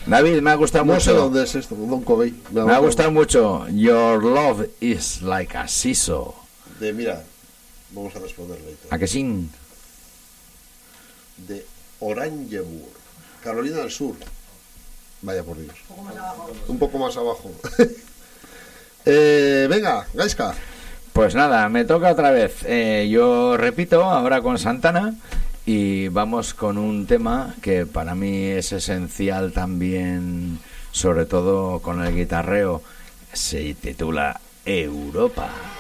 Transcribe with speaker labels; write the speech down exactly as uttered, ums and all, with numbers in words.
Speaker 1: David, me ha gustado
Speaker 2: No
Speaker 1: mucho.
Speaker 2: sé dónde es esto, Don Covey.
Speaker 1: Me ha gustado mucho. Your love is like a seesaw.
Speaker 2: De, mira, vamos a responderle.
Speaker 1: ¿A que sí?
Speaker 2: De Orangeburg, Carolina del Sur. Vaya por Dios.
Speaker 3: Un poco más abajo.
Speaker 2: Un poco más abajo. eh, venga, Gaiska.
Speaker 1: Pues nada, me toca otra vez. Eh, yo repito, ahora con Santana, y vamos con un tema que para mí es esencial también, sobre todo con el guitarreo. Se titula Europa.